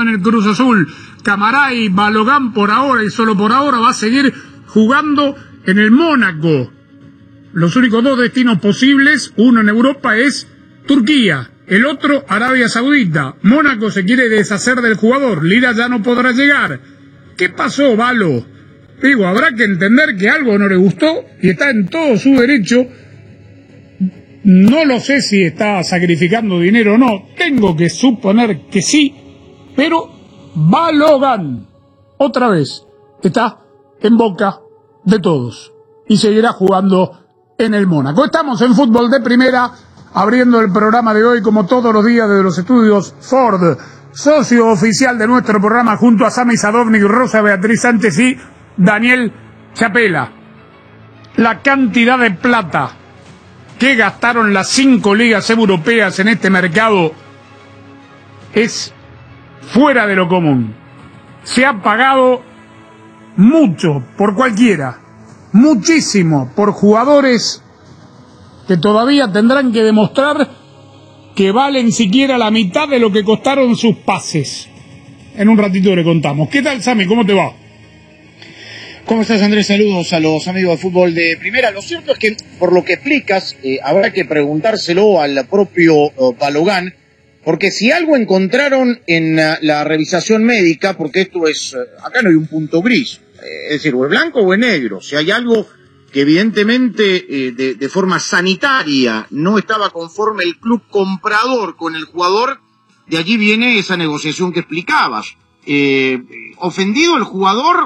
jugando en el Cruz Azul. Camaray, Balogan por ahora y solo por ahora va a seguir jugando en el Mónaco. Los únicos dos destinos posibles, uno en Europa es Turquía, el otro Arabia Saudita. Mónaco se quiere deshacer del jugador, Lira ya no podrá llegar. ¿Qué pasó, Valo? Digo, habrá que entender que algo no le gustó y está en todo su derecho. No lo sé si está sacrificando dinero o no, tengo que suponer que sí, pero Balogan, otra vez, está en boca de todos y seguirá jugando en el Mónaco. Estamos en Fútbol de Primera, abriendo el programa de hoy como todos los días desde los estudios Ford, socio oficial de nuestro programa junto a Sami Sadovnik, Rosa Beatriz Sánchez y Daniel Chapela. La cantidad de plata que gastaron las 5 ligas europeas en este mercado es fuera de lo común. Se ha pagado mucho por cualquiera, muchísimo por jugadores que todavía tendrán que demostrar que valen siquiera la mitad de lo que costaron sus pases. En un ratito le contamos. ¿Qué tal, Sami? ¿Cómo te va? ¿Cómo estás, Andrés? Saludos a los amigos de Fútbol de Primera. Lo cierto es que, por lo que explicas, habrá que preguntárselo al propio Balogan, porque si algo encontraron en la revisación médica, porque esto es, acá no hay un punto gris, es decir, o es blanco o es negro, si hay algo que evidentemente de forma sanitaria no estaba conforme el club comprador con el jugador, de allí viene esa negociación que explicabas. Ofendido el jugador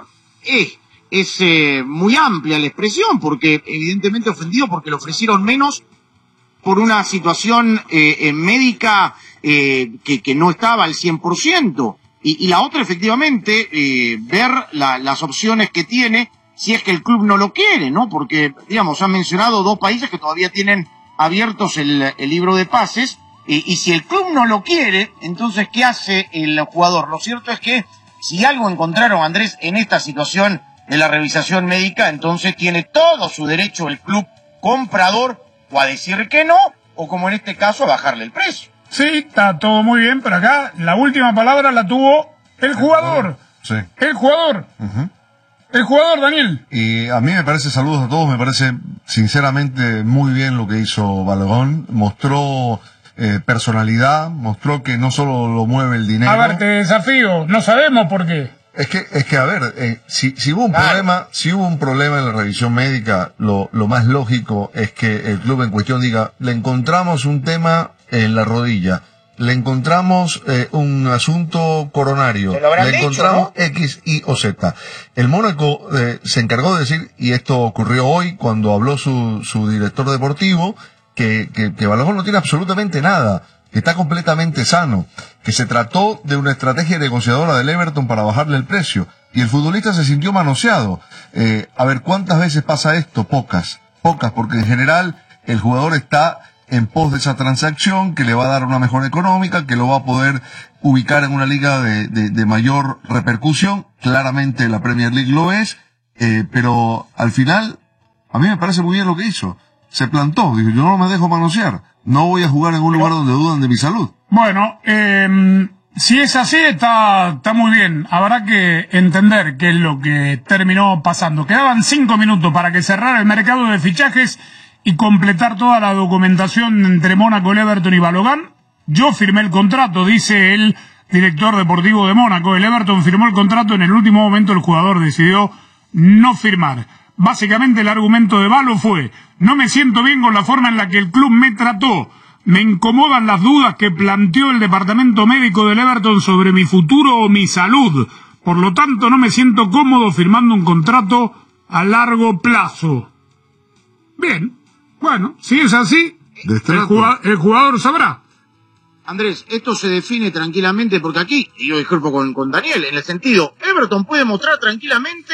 es muy amplia la expresión, porque evidentemente ofendido porque le ofrecieron menos por una situación médica que no estaba al 100%. Y la otra, efectivamente, ver las opciones que tiene si es que el club no lo quiere, ¿no? Porque, digamos, han mencionado 2 países que todavía tienen abiertos el libro de pases, y si el club no lo quiere, entonces, ¿qué hace el jugador? Lo cierto es que si algo encontraron, Andrés, en esta situación de la revisación médica, entonces tiene todo su derecho el club comprador o a decir que no, o como en este caso, a bajarle el precio. Sí, está todo muy bien, pero acá la última palabra la tuvo el jugador. Sí. El jugador. Uh-huh. El jugador, Daniel. Y a mí me parece, saludos a todos, me parece sinceramente muy bien lo que hizo Balogun. Mostró personalidad, mostró que no solo lo mueve el dinero. A ver, te desafío, no sabemos por qué. Es que a ver, si hubo un problema en la revisión médica, lo más lógico es que el club en cuestión diga, le encontramos un tema en la rodilla, le encontramos un asunto coronario, le encontramos, ¿no? X, Y o Z. El Mónaco se encargó de decir, y esto ocurrió hoy cuando habló su director deportivo, que Balogun no tiene absolutamente nada, que está completamente sano, que se trató de una estrategia negociadora del Everton para bajarle el precio, y el futbolista se sintió manoseado. A ver, ¿cuántas veces pasa esto? Pocas, porque en general el jugador está en pos de esa transacción que le va a dar una mejora económica, que lo va a poder ubicar en una liga de mayor repercusión. Claramente la Premier League lo es, pero al final a mí me parece muy bien lo que hizo. Se plantó, dijo, yo no me dejo manosear, no voy a jugar en un lugar donde dudan de mi salud. Bueno, si es así, está muy bien. Habrá que entender qué es lo que terminó pasando. Quedaban 5 minutos para que cerrara el mercado de fichajes y completar toda la documentación entre Mónaco, el Everton y Balogun. Yo firmé el contrato, dice el director deportivo de Mónaco. El Everton firmó el contrato, en el último momento el jugador decidió no firmar. Básicamente el argumento de Balo fue, no me siento bien con la forma en la que el club me trató. Me incomodan las dudas que planteó el departamento médico del Everton sobre mi futuro o mi salud. Por lo tanto, no me siento cómodo firmando un contrato a largo plazo. Bien, bueno, si es así, el jugador sabrá. Andrés, esto se define tranquilamente, porque aquí, y yo disculpo con Daniel, en el sentido, Everton puede mostrar tranquilamente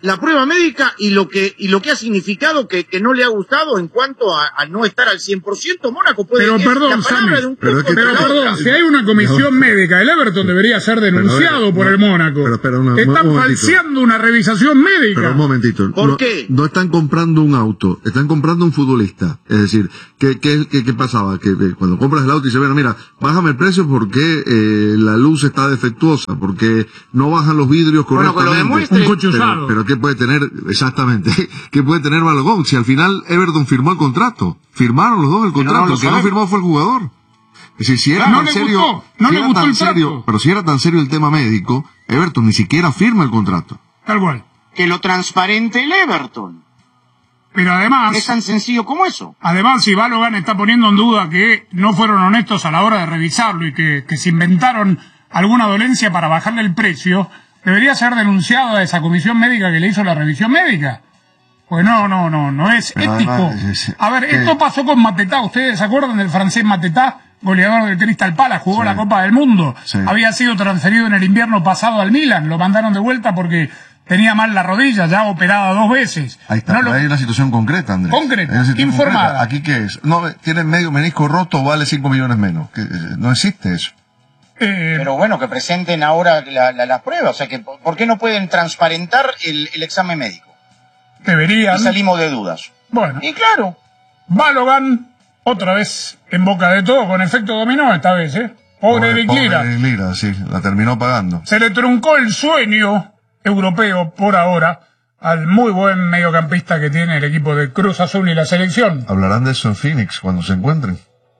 la prueba médica y lo que ha significado que no le ha gustado en cuanto a no estar al 100%. Mónaco puede pero perdón, Sammy, si hay una comisión médica, el Everton debería ser denunciado por el Mónaco. Están falseando una revisación médica. Pero un momentito. ¿Por qué? No están comprando un auto, están comprando un futbolista. Es decir, ¿qué pasaba? Que cuando compras el auto y dices, bueno, mira, bájame el precio porque la luz está defectuosa, porque no bajan los vidrios correctamente. Un coche usado. Pero ¿qué puede tener, exactamente, qué puede tener Balogun? Si al final Everton firmó el contrato, firmaron los dos el contrato, el que no firmó fue el jugador. Es decir, si era tan serio, pero si era tan serio el tema médico, Everton ni siquiera firma el contrato. Tal cual. Que lo transparente el Everton. Pero además... Es tan sencillo como eso. Además, si Balogun está poniendo en duda que no fueron honestos a la hora de revisarlo y que se inventaron alguna dolencia para bajarle el precio, debería ser denunciado a esa comisión médica que le hizo la revisión médica. Pues no es ético. A ver, esto pasó con Matetá. ¿Ustedes se acuerdan del francés Matetá? Goleador del Crystal Palace, jugó la Copa del Mundo. Sí. Había sido transferido en el invierno pasado al Milan. Lo mandaron de vuelta porque tenía mal la rodilla, ya operada 2 veces. Ahí está, hay una situación concreta, Andrés. Concreta, informada. Concreta. ¿Aquí qué es? No, tiene medio menisco roto, vale 5 millones menos. No existe eso. Pero bueno, que presenten ahora las pruebas. O sea, que ¿por qué no pueden transparentar el examen médico? Deberían. Y salimos de dudas. Bueno. Y claro. Balogun, otra vez en boca de todo, con efecto dominó esta vez, Pobre Eric Lira. Pobre Lira, sí, la terminó pagando. Se le truncó el sueño europeo por ahora al muy buen mediocampista que tiene el equipo de Cruz Azul y la selección. Hablarán de eso en Phoenix cuando se encuentren.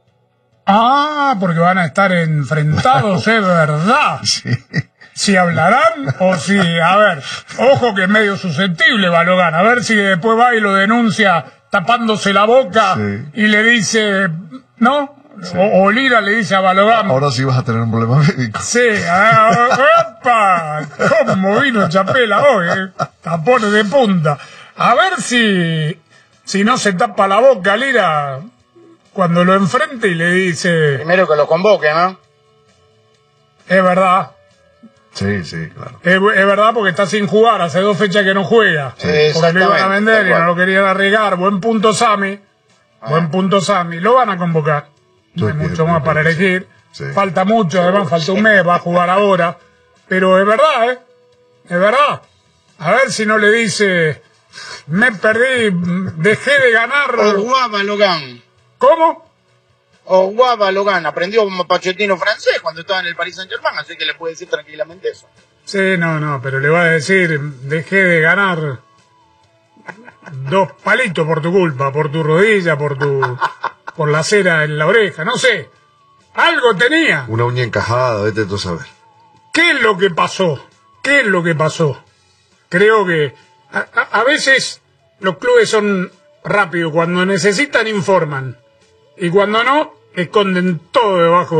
Ah, porque van a estar enfrentados, es verdad. Sí. Si hablarán o si, a ver, ojo que es medio susceptible Balogun, a ver si después va y lo denuncia tapándose la boca y le dice, ¿no? Sí. O Lira le dice a Balogun. Ahora sí vas a tener un problema médico. Sí, ¡opa! ¿Cómo vino Chapela hoy? Tapones de punta. A ver si no se tapa la boca Lira cuando lo enfrente y le dice... Primero que lo convoque, ¿no? Es verdad. Sí, claro. Es verdad porque está sin jugar, hace 2 fechas que no juega. Sí, porque lo iban a vender y no lo querían arriesgar. Buen punto Sammy. Buen punto Sammy. Lo van a convocar. No hay mucho más para elegir. Sí. Falta mucho, además falta un mes, va a jugar ahora. Pero es verdad, es verdad. A ver si no le dice, me perdí, dejé de ganar. Balogun. ¿Cómo? Balogun aprendió Pochettino francés cuando estaba en el Paris Saint-Germain, así que le puede decir tranquilamente eso. Sí, no, pero le va a decir, dejé de ganar 2 palitos por tu culpa, por tu rodilla, por la cera en la oreja, no sé. Algo tenía. Una uña encajada, vete tú a saber. ¿Qué es lo que pasó? Creo que a veces los clubes son rápidos, cuando necesitan informan. Y cuando no, esconden todo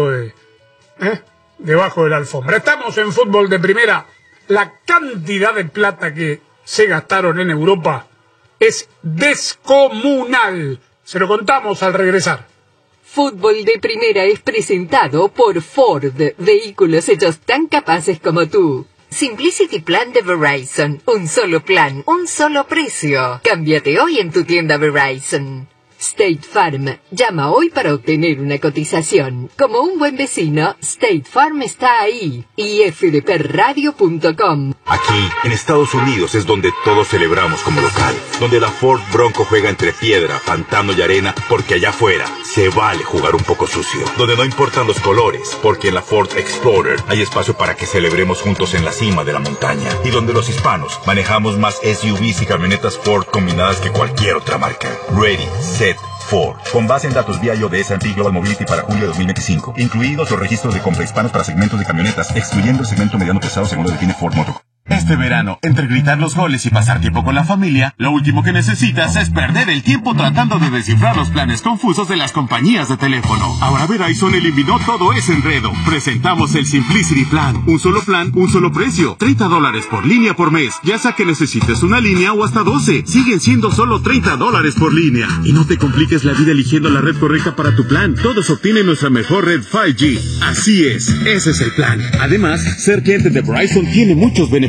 debajo de la alfombra. Estamos en fútbol de primera. La cantidad de plata que se gastaron en Europa es descomunal. Se lo contamos al regresar. Fútbol de primera es presentado por Ford, vehículos hechos tan capaces como tú. Simplicity Plan de Verizon. Un solo plan, un solo precio. Cámbiate hoy en tu tienda Verizon. State Farm. Llama hoy para obtener una cotización. Como un buen vecino, State Farm está ahí. Y fdpradio.com. Aquí, en Estados Unidos, es donde todos celebramos como local. Donde la Ford Bronco juega entre piedra, pantano y arena, porque allá afuera se vale jugar un poco sucio. Donde no importan los colores, porque en la Ford Explorer hay espacio para que celebremos juntos en la cima de la montaña. Y donde los hispanos manejamos más SUVs y camionetas Ford combinadas que cualquier otra marca. Ready, set, Ford. Con base en datos BIO de S&P Global Mobility para julio de 2025. Incluidos los registros de compra hispanos para segmentos de camionetas, excluyendo el segmento mediano pesado según lo define Ford Motor. Este verano, entre gritar los goles y pasar tiempo con la familia, lo último que necesitas es perder el tiempo tratando de descifrar los planes confusos de las compañías de teléfono. Ahora Verizon eliminó todo ese enredo. Presentamos el Simplicity Plan. Un solo plan, un solo precio. $30 por línea por mes. Ya sea que necesites una línea o hasta 12. Siguen siendo solo $30 por línea. Y no te compliques la vida eligiendo la red correcta para tu plan. Todos obtienen nuestra mejor red 5G. Así es, ese es el plan. Además, ser cliente de Verizon tiene muchos beneficios.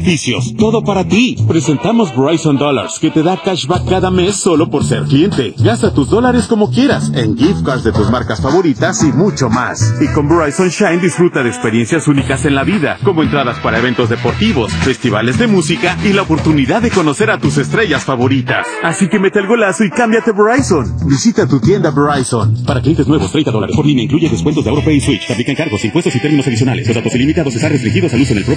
beneficios. Todo para ti. Presentamos Verizon Dollars, que te da cashback cada mes solo por ser cliente. Gasta tus dólares como quieras, en gift cards de tus marcas favoritas y mucho más. Y con Verizon Shine disfruta de experiencias únicas en la vida, como entradas para eventos deportivos, festivales de música y la oportunidad de conocer a tus estrellas favoritas. Así que mete el golazo y cámbiate a Verizon. Visita tu tienda Verizon. Para clientes nuevos, $30 por línea, incluye descuentos de ahorro Pay y Switch. Te aplican cargos, impuestos y términos adicionales. Los datos ilimitados están restringidos al uso en el